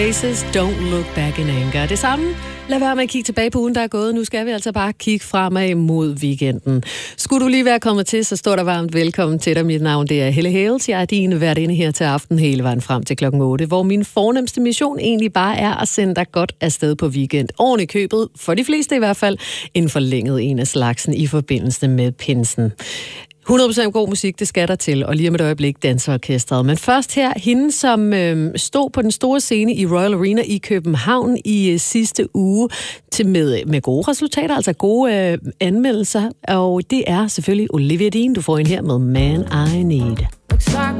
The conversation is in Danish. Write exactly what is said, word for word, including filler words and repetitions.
Faces, don't look back in anger. Det samme. Lad være med at kigge tilbage på ugen, der er gået. Nu skal vi altså bare kigge fremad mod weekenden. Skulle du lige være kommet til, så står der varmt velkommen til dig. Mit navn det er Helle Hales. Jeg er din værtinde her til aften hele vejen frem til klokken otte, hvor min fornemste mission egentlig bare er at sende dig godt afsted på weekend. Oven i købet, for de fleste i hvert fald, en forlænget en af slagsen i forbindelse med pinsen. hundrede procent god musik, det skal der til, og lige om et øjeblik danseorkestret. Men først her, hende som øh, stod på den store scene i Royal Arena i København i øh, sidste uge til med, med gode resultater, altså gode øh, anmeldelser, og det er selvfølgelig Olivia Dean. Du får en her med Man I Need. Looks like